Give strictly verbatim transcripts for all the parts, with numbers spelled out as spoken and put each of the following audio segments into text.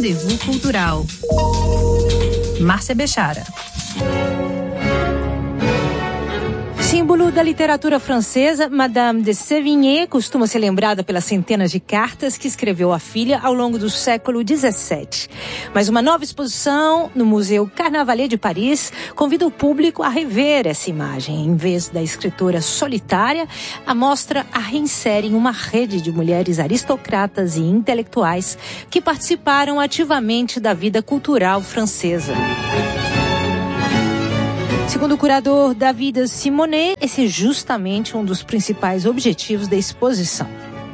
Rendezvous Cultural. Márcia Bechara. Símbolo da literatura francesa, Madame de Sévigné costuma ser lembrada pelas centenas de cartas que escreveu à filha ao longo do século dezessete. Mas uma nova exposição no Museu Carnavalet de Paris convida o público a rever essa imagem. Em vez da escritora solitária, a mostra a reinsere em uma rede de mulheres aristocratas e intelectuais que participaram ativamente da vida cultural francesa. Segundo o curador David Simonet, esse é justamente um dos principais objetivos da exposição.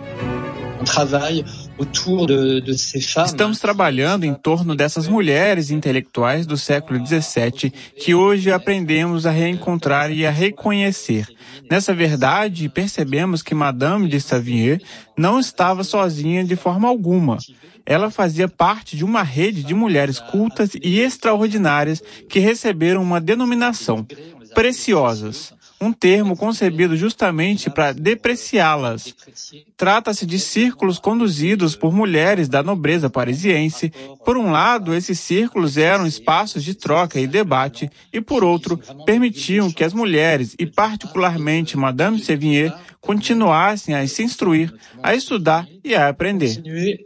Estamos trabalhando em torno dessas mulheres intelectuais do século dezessete que hoje aprendemos a reencontrar e a reconhecer. Nessa verdade, percebemos que Madame de Sévigné não estava sozinha de forma alguma. Ela fazia parte de uma rede de mulheres cultas e extraordinárias que receberam uma denominação, preciosas, um termo concebido justamente para depreciá-las. Trata-se de círculos conduzidos por mulheres da nobreza parisiense. Por um lado, esses círculos eram espaços de troca e debate, e por outro, permitiam que as mulheres, e particularmente Madame Sévigné, continuassem a se instruir, a estudar e a aprender.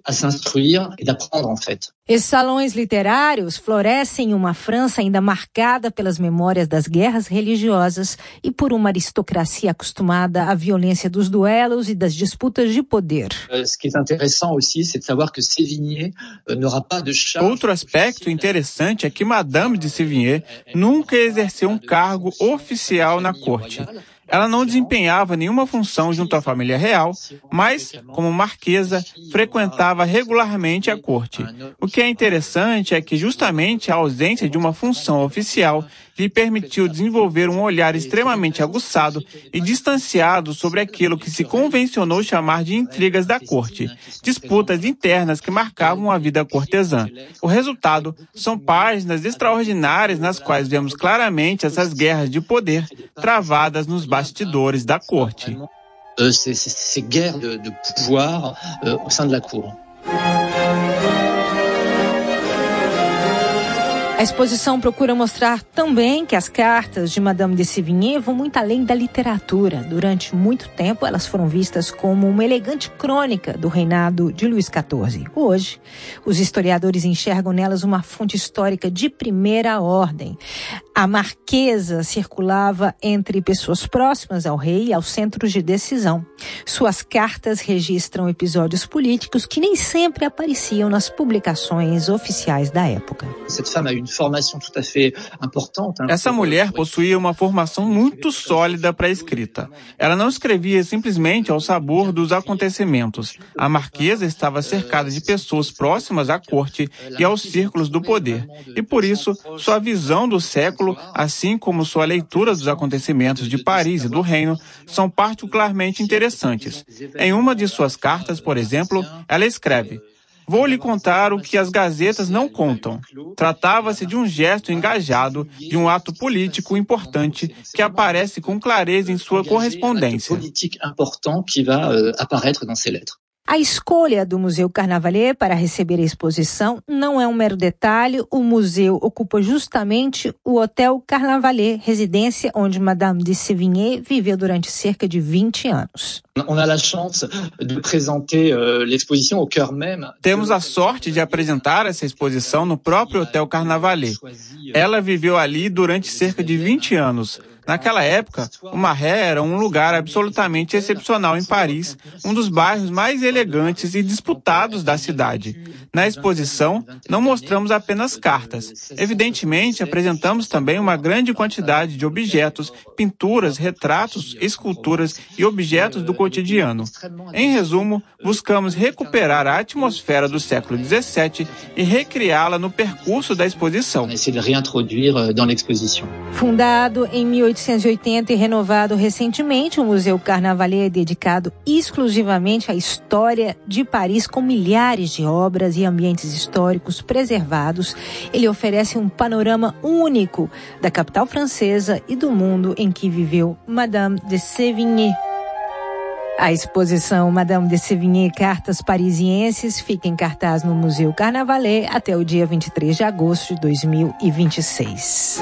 Esses salões literários florescem em uma França ainda marcada pelas memórias das guerras religiosas e por uma aristocracia acostumada à violência dos duelos e das disputas de poder. Outro aspecto interessante é que Madame de Sévigné nunca exerceu um cargo oficial na corte. Ela não desempenhava nenhuma função junto à família real, mas, como marquesa, frequentava regularmente a corte. O que é interessante é que justamente a ausência de uma função oficial lhe permitiu desenvolver um olhar extremamente aguçado e distanciado sobre aquilo que se convencionou chamar de intrigas da corte, disputas internas que marcavam a vida cortesã. O resultado são páginas extraordinárias nas quais vemos claramente essas guerras de poder travadas nos bastidores da corte. Ces guerres de, de pouvoir euh, au sein de la cour. A exposição procura mostrar também que as cartas de Madame de Sévigné vão muito além da literatura. Durante muito tempo, elas foram vistas como uma elegante crônica do reinado de Luís quatorze. Hoje, os historiadores enxergam nelas uma fonte histórica de primeira ordem. A marquesa circulava entre pessoas próximas ao rei e aos centros de decisão. Suas cartas registram episódios políticos que nem sempre apareciam nas publicações oficiais da época. Essa mulher possuía uma formação muito sólida para a escrita. Ela não escrevia simplesmente ao sabor dos acontecimentos. A marquesa estava cercada de pessoas próximas à corte e aos círculos do poder. E por isso, sua visão do século, assim como sua leitura dos acontecimentos de Paris e do reino, são particularmente interessantes. Em uma de suas cartas, por exemplo, ela escreve: "Vou lhe contar o que as gazetas não contam." Tratava-se de um gesto engajado, de um ato político importante que aparece com clareza em sua correspondência. A escolha do Museu Carnavalet para receber a exposição não é um mero detalhe. O museu ocupa justamente o Hotel Carnavalet, residência onde Madame de Sévigné viveu durante cerca de vinte anos. Temos a sorte de apresentar essa exposição no próprio Hotel Carnavalet. Ela viveu ali durante cerca de vinte anos. Naquela época, o Marais era um lugar absolutamente excepcional em Paris, um dos bairros mais elegantes e disputados da cidade. Na exposição, não mostramos apenas cartas. Evidentemente, apresentamos também uma grande quantidade de objetos, pinturas, retratos, esculturas e objetos do cotidiano. Em resumo, buscamos recuperar a atmosfera do século dezessete e recriá-la no percurso da exposição. Fundado em mil oitocentos e oitenta e renovado recentemente, o Museu Carnavalet é dedicado exclusivamente à história de Paris, com milhares de obras e ambientes históricos preservados. Ele oferece um panorama único da capital francesa e do mundo em que viveu Madame de Sévigné. A exposição Madame de Sévigné Cartas Parisienses fica em cartaz no Museu Carnavalet até o dia vinte e três de agosto de dois mil e vinte e seis.